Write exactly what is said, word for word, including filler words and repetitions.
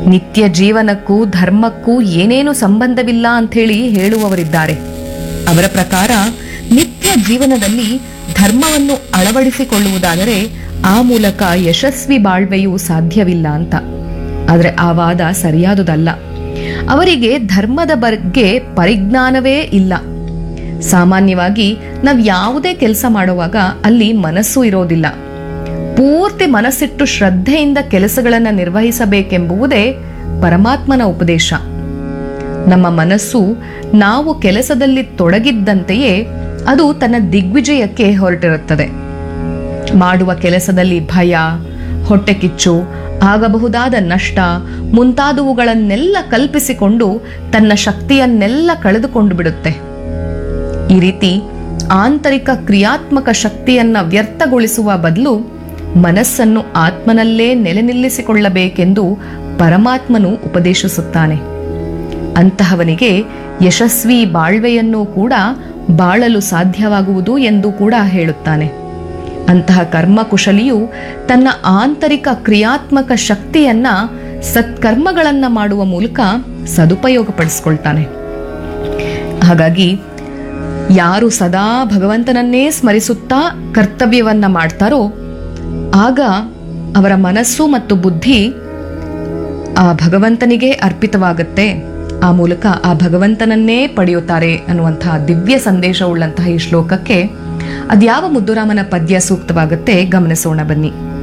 ನಿತ್ಯ ಜೀವನಕ್ಕೂ ಧರ್ಮಕ್ಕೂ ಏನೇನು ಸಂಬಂಧವಿಲ್ಲ ಅಂಥೇಳಿ ಹೇಳುವವರಿದ್ದಾರೆ. ಅವರ ಪ್ರಕಾರ ನಿತ್ಯ ಜೀವನದಲ್ಲಿ ಧರ್ಮವನ್ನು ಅಳವಡಿಸಿಕೊಳ್ಳುವುದಾದರೆ ಆ ಮೂಲಕ ಯಶಸ್ವಿ ಬಾಳ್ವೆಯೂ ಸಾಧ್ಯವಿಲ್ಲ ಅಂತ. ಆದರೆ ಆ ವಾದ ಸರಿಯಾದುದಲ್ಲ. ಅವರಿಗೆ ಧರ್ಮದ ಬಗ್ಗೆ ಪರಿಜ್ಞಾನವೇ ಇಲ್ಲ. ಸಾಮಾನ್ಯವಾಗಿ ನಾವು ಯಾವುದೇ ಕೆಲಸ ಮಾಡುವಾಗ ಅಲ್ಲಿ ಮನಸ್ಸು ಇರೋದಿಲ್ಲ. ಪೂರ್ತಿ ಮನಸ್ಸಿಟ್ಟು ಶ್ರದ್ಧೆಯಿಂದ ಕೆಲಸಗಳನ್ನು ನಿರ್ವಹಿಸಬೇಕೆಂಬುವುದೇ ಪರಮಾತ್ಮನ ಉಪದೇಶ. ನಮ್ಮ ಮನಸ್ಸು ನಾವು ಕೆಲಸದಲ್ಲಿ ತೊಡಗಿದ್ದಂತೆಯೇ ಅದು ತನ್ನ ದಿಗ್ವಿಜಯಕ್ಕೆ ಹೊರಟಿರುತ್ತದೆ. ಮಾಡುವ ಕೆಲಸದಲ್ಲಿ ಭಯ, ಹೊಟ್ಟೆಕಿಚ್ಚು, ಆಗಬಹುದಾದ ನಷ್ಟ ಮುಂತಾದವುಗಳನ್ನೆಲ್ಲ ಕಲ್ಪಿಸಿಕೊಂಡು ತನ್ನ ಶಕ್ತಿಯನ್ನೆಲ್ಲ ಕಳೆದುಕೊಂಡು ಬಿಡುತ್ತೆ. ಈ ರೀತಿ ಆಂತರಿಕ ಕ್ರಿಯಾತ್ಮಕ ಶಕ್ತಿಯನ್ನ ವ್ಯರ್ಥಗೊಳಿಸುವ ಬದಲು ಮನಸ್ಸನ್ನು ಆತ್ಮನಲ್ಲೇ ನೆಲೆ ನಿಲ್ಲಿಸಿಕೊಳ್ಳಬೇಕೆಂದು ಪರಮಾತ್ಮನು ಉಪದೇಶಿಸುತ್ತಾನೆ. ಅಂತಹವನಿಗೆ ಯಶಸ್ವಿ ಬಾಳ್ವೆಯನ್ನು ಕೂಡ ಬಾಳಲು ಸಾಧ್ಯವಾಗುವುದು ಎಂದು ಕೂಡ ಹೇಳುತ್ತಾನೆ. ಅಂತಹ ಕರ್ಮಕುಶಲಿಯು ತನ್ನ ಆಂತರಿಕ ಕ್ರಿಯಾತ್ಮಕ ಶಕ್ತಿಯನ್ನ ಸತ್ಕರ್ಮಗಳನ್ನ ಮಾಡುವ ಮೂಲಕ ಸದುಪಯೋಗಪಡಿಸ್ಕೊಳ್ತಾನೆ. ಹಾಗಾಗಿ ಯಾರು ಸದಾ ಭಗವಂತನನ್ನೇ ಸ್ಮರಿಸುತ್ತಾ ಕರ್ತವ್ಯವನ್ನ ಮಾಡ್ತಾರೋ ಆಗ ಅವರ ಮನಸ್ಸು ಮತ್ತು ಬುದ್ಧಿ ಆ ಭಗವಂತನಿಗೆ ಅರ್ಪಿತವಾಗುತ್ತೆ. ಆ ಮೂಲಕ ಆ ಭಗವಂತನನ್ನೇ ಪಡೆಯುತ್ತಾರೆ ಅನ್ನುವಂತಹ ದಿವ್ಯ ಸಂದೇಶವುಳ್ಳಂತಹ ಈ ಶ್ಲೋಕಕ್ಕೆ ಅದ್ಯಾವ ಮುದ್ದುರಾಮನ ಪದ್ಯ ಸೂಕ್ತವಾಗುತ್ತೆ ಗಮನಿಸೋಣ ಬನ್ನಿ.